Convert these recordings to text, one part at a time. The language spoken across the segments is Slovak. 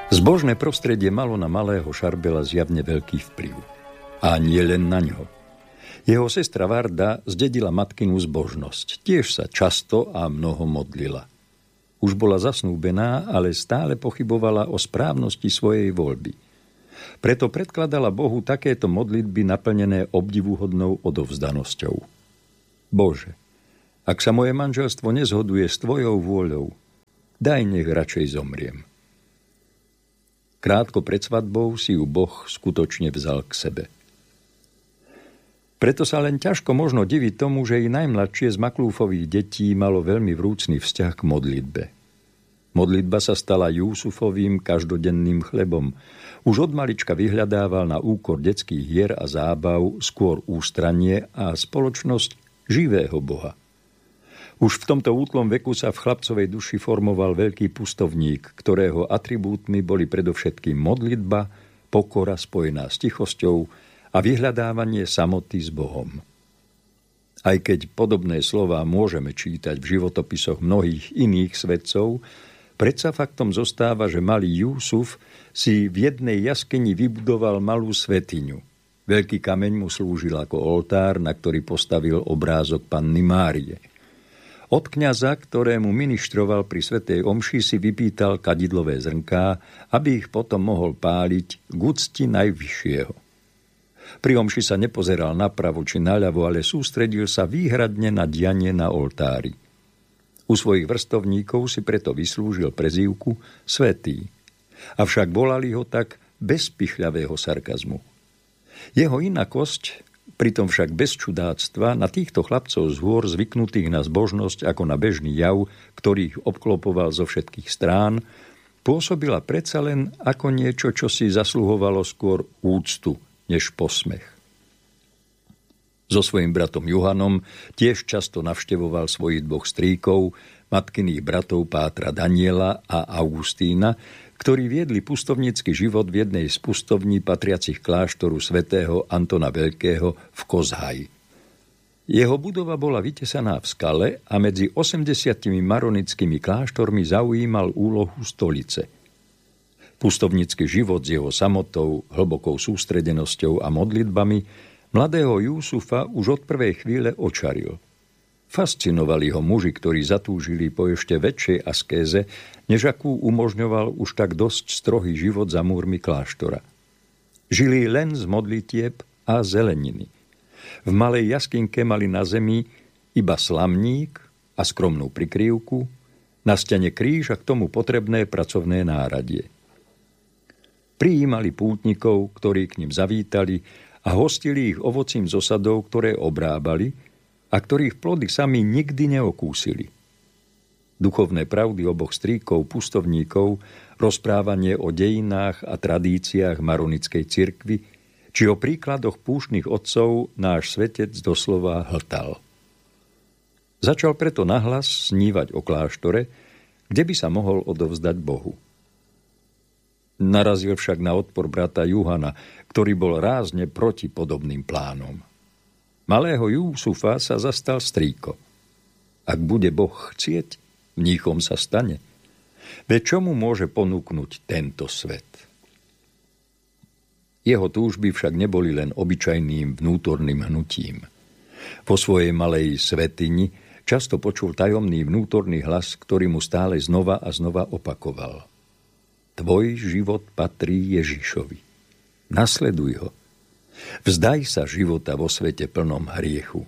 Zbožné prostredie malo na malého Šarbela zjavne veľký vplyv. A nie len na ňo. Jeho sestra Varda zdedila matkinu zbožnosť. Tiež sa často a mnoho modlila. Už bola zasnúbená, ale stále pochybovala o správnosti svojej voľby. Preto predkladala Bohu takéto modlitby naplnené obdivuhodnou odovzdanosťou. Bože, ak sa moje manželstvo nezhoduje s tvojou vôľou, daj nech radšej zomriem. Krátko pred svadbou si ju Boh skutočne vzal k sebe. Preto sa len ťažko možno diviť tomu, že i najmladšie z Maklúfových detí malo veľmi vrúcny vzťah k modlitbe. Modlitba sa stala Júsufovým každodenným chlebom. Už od malička vyhľadával na úkor detských hier a zábav skôr ústranie a spoločnosť živého Boha. Už v tomto útlom veku sa v chlapcovej duši formoval veľký pustovník, ktorého atribútmi boli predovšetkým modlitba, pokora spojená s tichosťou a vyhľadávanie samoty s Bohom. Aj keď podobné slová môžeme čítať v životopisoch mnohých iných svedcov, predsa faktom zostáva, že malý Júsuf si v jednej jaskyni vybudoval malú svätyňu. Veľký kameň mu slúžil ako oltár, na ktorý postavil obrázok Panny Márie. Od kňaza, ktorému ministroval pri svätej omši, si vypýtal kadidlové zrnká, aby ich potom mohol páliť k úcti najvyššieho. Pri omši sa nepozeral napravo či naľavo, ale sústredil sa výhradne na dianie na oltári. U svojich vrstovníkov si preto vyslúžil prezývku Svätý. Avšak volali ho tak bez pichľavého sarkazmu. Jeho inakosť, pritom však bez čudáctva, na týchto chlapcov z hôr zvyknutých na zbožnosť ako na bežný jav, ktorý ich obklopoval zo všetkých strán, pôsobila predsa len ako niečo, čo si zasluhovalo skôr úctu než posmech. So svojím bratom Juhanom tiež často navštevoval svojich dvoch strýkov, matkyných bratov Pátra Daniela a Augustína, ktorí viedli pustovnícky život v jednej z pustovní patriacich kláštoru svätého Antona Veľkého v Kozhaji. Jeho budova bola vytesaná v skale a medzi 80 maronickými kláštormi zaujímal úlohu stolice. Pustovnícky život s jeho samotou, hlbokou sústredenosťou a modlitbami mladého Júsufa už od prvej chvíle očaril. Fascinovali ho muži, ktorí zatúžili po ešte väčšej askéze, než akú umožňoval už tak dosť strohý život za múrmi kláštora. Žili len z modlitieb a zeleniny. V malej jaskinke mali na zemi iba slamník a skromnú prikryvku, na stene kríž a k tomu potrebné pracovné náradie. Prijímali pútnikov, ktorí k ním zavítali a hostili ich ovocím z osadov, ktoré obrábali a ktorých plody sami nikdy neokúsili. Duchovné pravdy oboch strýkov, pustovníkov, rozprávanie o dejinách a tradíciách maronickej cirkvi, či o príkladoch púštnych otcov náš svetec doslova hltal. Začal preto nahlas snívať o kláštore, kde by sa mohol odovzdať Bohu. Narazil však na odpor brata Juhana, ktorý bol rázne proti podobným plánom. Malého Júsufa sa zastal strýko. Ak bude Boh chcieť, mníchom sa stane. Veď čo mu môže ponúknuť tento svet? Jeho túžby však neboli len obyčajným vnútorným hnutím. Po svojej malej svätyni často počul tajomný vnútorný hlas, ktorý mu stále znova a znova opakoval. Tvoj život patrí Ježišovi. Nasleduj ho. Vzdaj sa života vo svete plnom hriechu.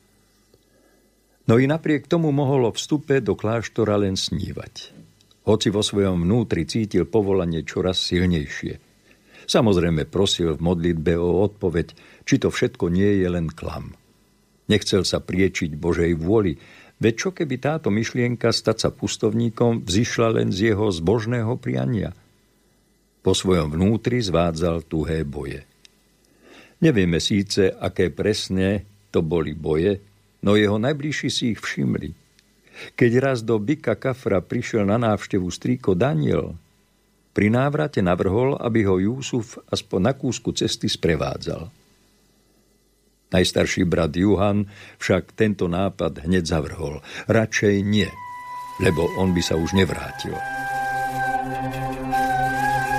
No i napriek tomu mohol o vstupe do kláštora len snívať. Hoci vo svojom vnútri cítil povolanie čoraz silnejšie. Samozrejme prosil v modlitbe o odpoveď, či to všetko nie je len klam. Nechcel sa priečiť Božej vôli, veď čo keby táto myšlienka stať sa pustovníkom vzišla len z jeho zbožného priania? Po svojom vnútri zvádzal tuhé boje. Nevieme síce, aké presne to boli boje, no jeho najbližší si ich všimli. Keď raz do Bika Kafra prišiel na návštevu strýko Daniel, pri návrate navrhol, aby ho Júsuf aspoň na kúsku cesty sprevádzal. Najstarší brat Juhan však tento nápad hneď zavrhol. Radšej nie, lebo on by sa už nevrátil.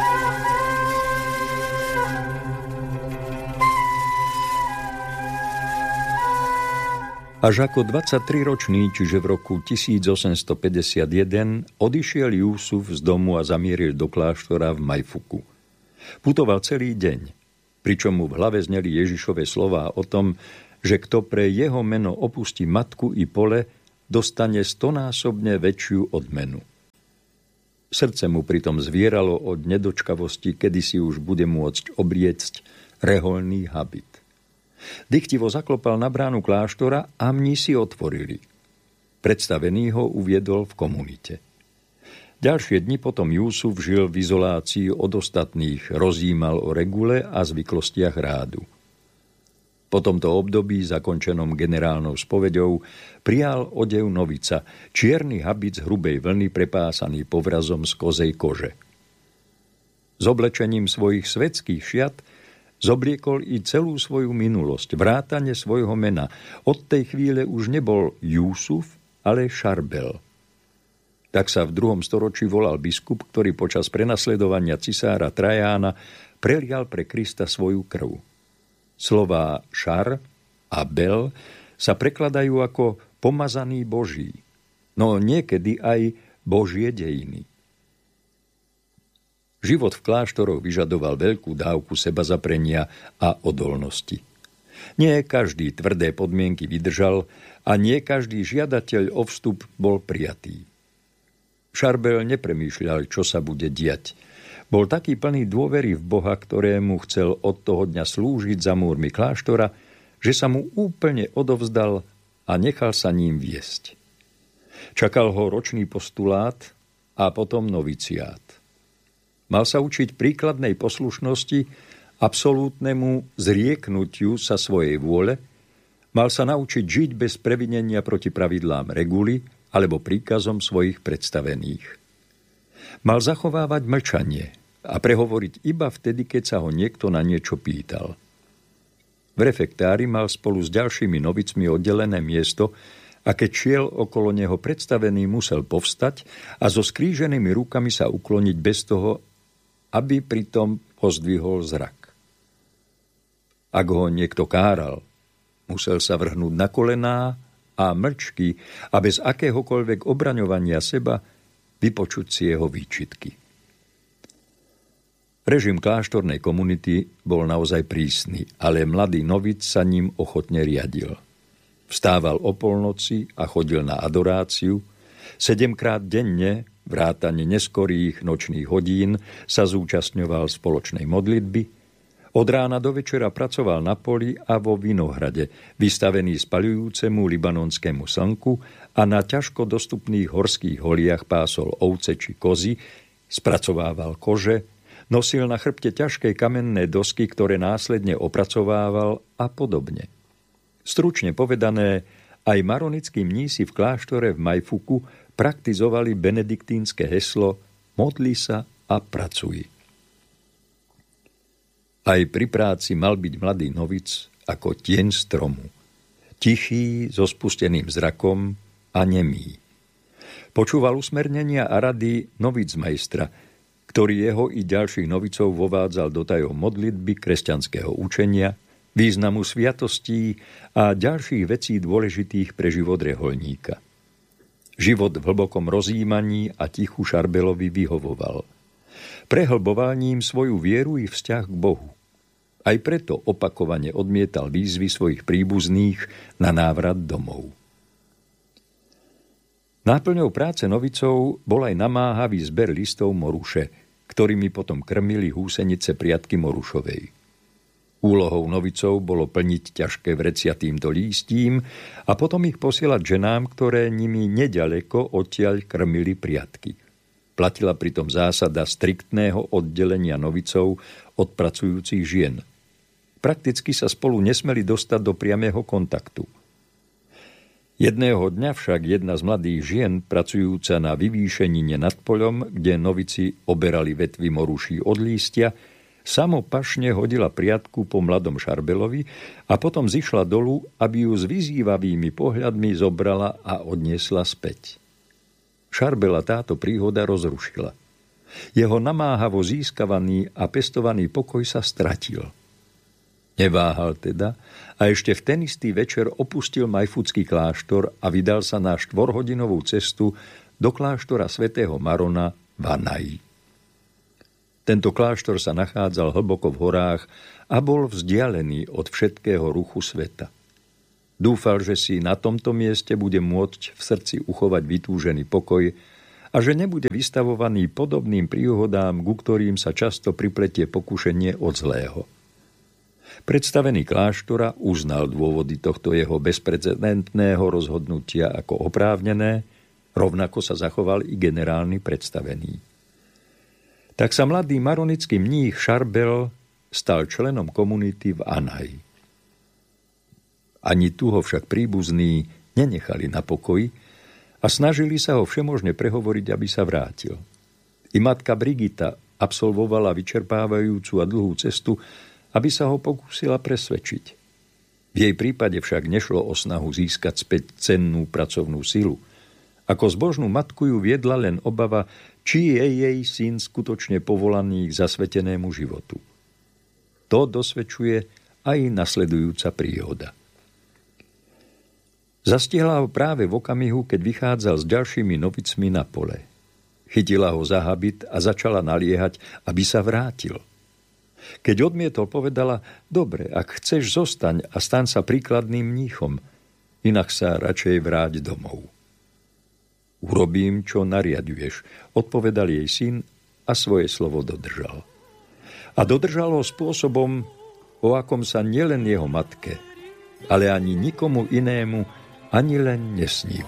Až ako 23-ročný, čiže v roku 1851, odišiel Júsuf z domu a zamieril do kláštora v Majfuku. Putoval celý deň, pričom mu v hlave zneli Ježišove slová o tom, že kto pre jeho meno opustí matku i pole, dostane 100-násobne väčšiu odmenu. Srdce mu pritom zvieralo od nedočkavosti, kedy si už bude môcť obliecť rehoľný habit. Dychtivo zaklopal na bránu kláštora a mnísi otvorili. Predstavený ho uviedol v komunite. Ďalšie dni potom Júsuf žil v izolácii od ostatných, rozjímal o regule a zvyklostiach rádu. Po tomto období, zakončenom generálnou spoveďou, prijal odev novica, čierny habit z hrubej vlny prepásaný povrazom z kozej kože. S oblečením svojich svetských šiat zobliekol i celú svoju minulosť, vrátane svojho mena. Od tej chvíle už nebol Júsuf, ale Šarbel. Tak sa v 2. storočí volal biskup, ktorý počas prenasledovania cisára Trajána prelial pre Krista svoju krv. Slová Šar a Bel sa prekladajú ako pomazaný Boží, no niekedy aj Božie dejiny. Život v kláštoroch vyžadoval veľkú dávku sebazaprenia a odolnosti. Nie každý tvrdé podmienky vydržal a nie každý žiadateľ o vstup bol prijatý. Šarbel nepremýšľal, čo sa bude diať. Bol taký plný dôvery v Boha, ktorému chcel od toho dňa slúžiť za múrmi kláštora, že sa mu úplne odovzdal a nechal sa ním viesť. Čakal ho ročný postulát a potom noviciát. Mal sa učiť príkladnej poslušnosti, absolútnemu zrieknutiu sa svojej vôle, mal sa naučiť žiť bez previnenia proti pravidlám reguly alebo príkazom svojich predstavených. Mal zachovávať mlčanie a prehovoriť iba vtedy, keď sa ho niekto na niečo pýtal. V refektári mal spolu s ďalšími novicmi oddelené miesto a keď šiel okolo neho predstavený, musel povstať a so skríženými rukami sa ukloniť bez toho, aby pritom pozdvihol zrak. Ak ho niekto káral, musel sa vrhnúť na kolená a mlčky a bez akéhokoľvek obraňovania seba vypočuť si jeho výčitky. Režim kláštornej komunity bol naozaj prísny, ale mladý novic sa ním ochotne riadil. Vstával o polnoci a chodil na adoráciu, 7-krát denne, vrátane neskorých nočných hodín, sa zúčastňoval spoločnej modlitby, od rána do večera pracoval na poli a vo vinohrade, vystavený spaľujúcemu libanonskému slnku a na ťažko dostupných horských holiach pásol ovce či kozy, spracovával kože, nosil na chrbte ťažké kamenné dosky, ktoré následne opracovával a podobne. Stručne povedané, aj maronickí mnísi v kláštore v Majfuku praktizovali benediktínske heslo modli sa a pracuj. Aj pri práci mal byť mladý novic ako tieň stromu. Tichý, so spusteným zrakom a nemý. Počúval usmernenia a rady novicmajstra, ktorý jeho i ďalších novicov vovádzal do tajov modlitby, kresťanského učenia, významu sviatostí a ďalších vecí dôležitých pre život rehoľníka. Život v hlbokom rozjímaní a tichu Šarbelovi vyhovoval. Prehlboval ním svoju vieru i vzťah k Bohu. Aj preto opakovane odmietal výzvy svojich príbuzných na návrat domov. Náplňou práce novicov bol aj namáhavý zber listov moruše, ktorými potom krmili húsenice priatky Morušovej. Úlohou novicov bolo plniť ťažké vrecia týmto lístím a potom ich posielať ženám, ktoré nimi neďaleko odtiaľ krmili priatky. Platila pritom zásada striktného oddelenia novicov od pracujúcich žien. Prakticky sa spolu nesmeli dostať do priamého kontaktu. Jedného dňa však jedna z mladých žien, pracujúca na vyvýšenine nad poľom, kde novici oberali vetvy moruší od lístia, samopašne hodila priatku po mladom Šarbelovi a potom zišla dolu, aby ju s vyzývavými pohľadmi zobrala a odniesla späť. Šarbela táto príhoda rozrušila. Jeho namáhavo získavaný a pestovaný pokoj sa stratil. Neváhal teda a ešte v ten istý večer opustil Majfutský kláštor a vydal sa na 4-hodinovú cestu do kláštora svätého Marona v Anaji. Tento kláštor sa nachádzal hlboko v horách a bol vzdialený od všetkého ruchu sveta. Dúfal, že si na tomto mieste bude môcť v srdci uchovať vytúžený pokoj a že nebude vystavovaný podobným príhodám, ku ktorým sa často pripletie pokušenie od zlého. Predstavený kláštora uznal dôvody tohto jeho bezprecedentného rozhodnutia ako oprávnené, rovnako sa zachoval i generálny predstavený. Tak sa mladý maronický mních Charbel stal členom komunity v Anaji. Ani tu ho však príbuzní nenechali na pokoji a snažili sa ho všemožne prehovoriť, aby sa vrátil. I matka Brigita absolvovala vyčerpávajúcu a dlhú cestu, aby sa ho pokúsila presvedčiť. V jej prípade však nešlo o snahu získať späť cennú pracovnú silu. Ako zbožnú matku ju viedla len obava, či je jej syn skutočne povolaný k zasvetenému životu. To dosvedčuje aj nasledujúca príhoda. Zastihla ho práve v okamihu, keď vychádzal s ďalšími novicmi na pole. Chytila ho za habit a začala naliehať, aby sa vrátil. Keď odmietol, povedala: dobre, ak chceš, zostaň a staň sa príkladným mníchom, inak sa radšej vráť domov. Urobím, čo nariaduješ, odpovedal jej syn a svoje slovo dodržal. A dodržal ho spôsobom, o akom sa nielen jeho matke, ale ani nikomu inému ani len nesnívalo.